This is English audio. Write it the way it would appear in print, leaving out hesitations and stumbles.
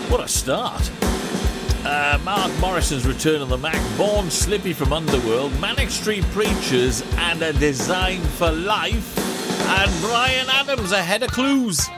What a start. Mark Morrison's Return on the Mac, Born Slippy from Underworld, Manic Street Preachers, and A Design for Life. And Brian Adams ahead of Clues.